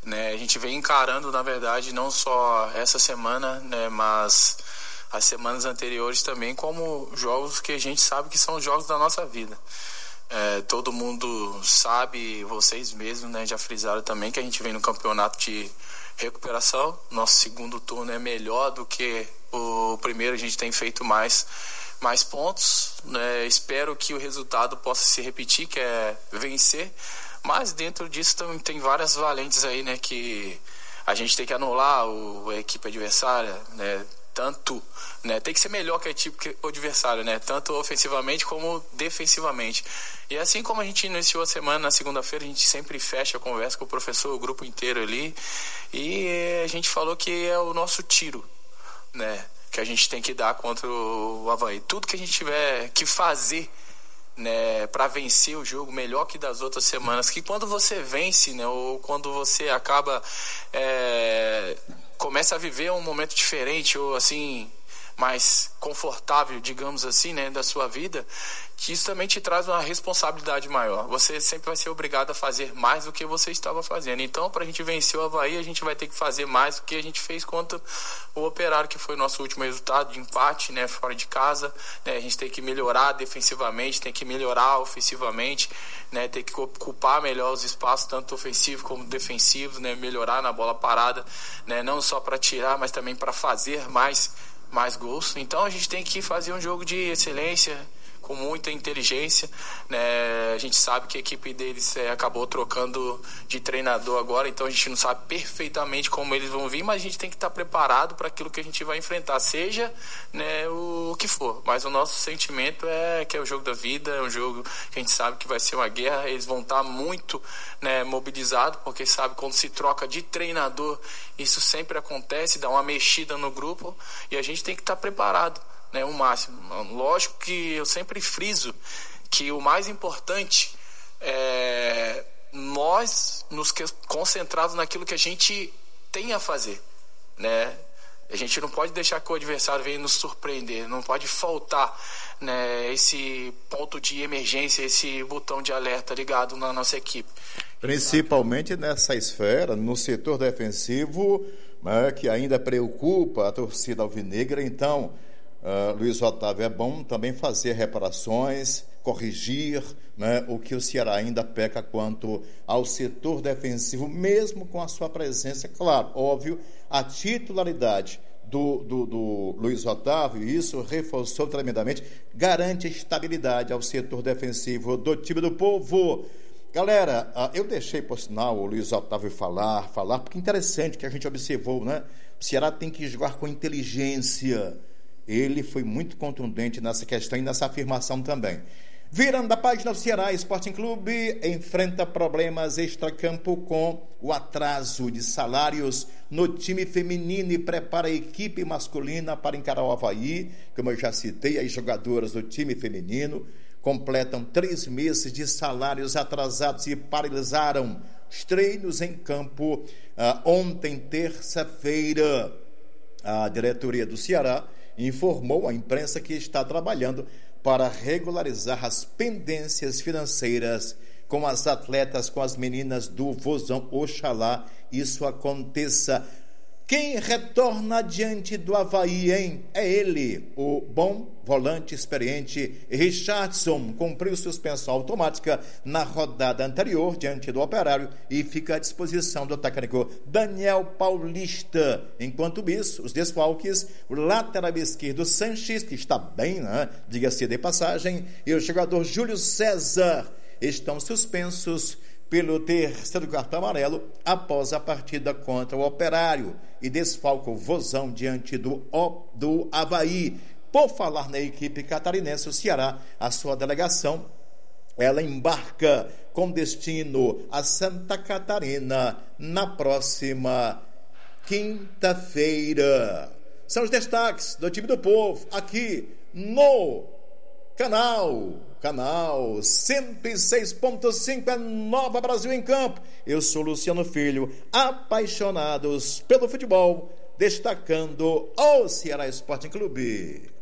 né? A gente vem encarando, na verdade, não só essa semana, né, mas as semanas anteriores também, como jogos que a gente sabe que são os jogos da nossa vida. Todo mundo sabe, vocês mesmos, né, já frisaram também que a gente vem no campeonato de recuperação. Nosso segundo turno é melhor do que o primeiro, a gente tem feito mais pontos, né? Espero que o resultado possa se repetir, que é vencer, mas dentro disso também tem várias valentes aí, né, que a gente tem que anular a equipe adversária, né? Tanto, né, tem que ser melhor que a equipe adversária, né, tanto ofensivamente como defensivamente. E assim como a gente iniciou a semana, na segunda-feira, a gente sempre fecha a conversa com o professor, o grupo inteiro ali, e a gente falou que é o nosso tiro, né, que a gente tem que dar contra o Avaí. Tudo que a gente tiver que fazer, né, para vencer o jogo melhor que das outras semanas, que quando você vence, né, ou quando você acaba começa a viver um momento diferente, ou assim, mais confortável, digamos assim, né, da sua vida, que isso também te traz uma responsabilidade maior. Você sempre vai ser obrigado a fazer mais do que você estava fazendo. Então, para a gente vencer o Avaí, a gente vai ter que fazer mais do que a gente fez contra o Operário, que foi o nosso último resultado de empate, né, fora de casa, né? A gente tem que melhorar defensivamente, tem que melhorar ofensivamente, né, tem que ocupar melhor os espaços, tanto ofensivos como defensivos, né, melhorar na bola parada, né, não só para tirar, mas também para fazer mais gols. Então a gente tem que fazer um jogo de excelência, com muita inteligência, né? A gente sabe que a equipe deles acabou trocando de treinador agora, então a gente não sabe perfeitamente como eles vão vir, mas a gente tem que estar preparado para aquilo que a gente vai enfrentar, seja, né, o que for. Mas o nosso sentimento é que é o jogo da vida, é um jogo que a gente sabe que vai ser uma guerra. Eles vão estar muito, né, mobilizados, porque sabe, quando se troca de treinador, isso sempre acontece, dá uma mexida no grupo, e a gente tem que estar preparado, né, o máximo. Lógico que eu sempre friso que o mais importante é nós nos concentrados naquilo que a gente tem a fazer, né? A gente não pode deixar que o adversário venha nos surpreender, não pode faltar, né, esse ponto de emergência, esse botão de alerta ligado na nossa equipe. Principalmente nessa esfera, no setor defensivo, né, que ainda preocupa a torcida alvinegra. Então, Luiz Otávio, é bom também fazer reparações, corrigir, né, o que o Ceará ainda peca quanto ao setor defensivo, mesmo com a sua presença. Claro, óbvio, a titularidade do Luiz Otávio, isso reforçou tremendamente, garante estabilidade ao setor defensivo do time do Povo. Galera, eu deixei, por sinal, o Luiz Otávio falar, porque é interessante que a gente observou, né? O Ceará tem que jogar com inteligência. Ele foi muito contundente nessa questão e nessa afirmação também. Virando a página, o Ceará Sporting Clube enfrenta problemas extracampo com o atraso de salários no time feminino e prepara a equipe masculina para encarar o Avaí. Como eu já citei, as jogadoras do time feminino completam 3 meses de salários atrasados e paralisaram os treinos em campo ontem, terça-feira. A diretoria do Ceará informou à imprensa que está trabalhando para regularizar as pendências financeiras com as atletas, com as meninas do Vozão. Oxalá isso aconteça. Quem retorna diante do Avaí, hein? É ele, o bom volante experiente Richardson. Cumpriu suspensão automática na rodada anterior diante do Operário e fica à disposição do técnico Daniel Paulista. Enquanto isso, os desfalques, o lateral esquerdo Sanches, que está bem, né? Diga-se de passagem, e o jogador Júlio César estão suspensos pelo terceiro cartão amarelo após a partida contra o Operário e desfalca o Vozão diante do Avaí. Por falar na equipe catarinense, o Ceará, a sua delegação, ela embarca com destino a Santa Catarina na próxima quinta-feira. São os destaques do time do Povo aqui no canal 106.5 é Nova Brasil em Campo. Eu sou Luciano Filho, apaixonados pelo futebol, destacando o Ceará Sporting Clube.